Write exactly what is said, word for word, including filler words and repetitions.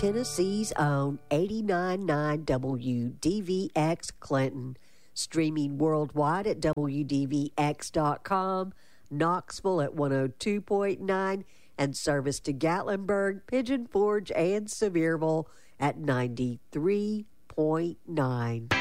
Tennessee's own eighty-nine point nine W D V X Clinton, streaming worldwide at W D V X dot com, Knoxville at one oh two point nine, and service to Gatlinburg, Pigeon Forge, and Sevierville at ninety-three point nine.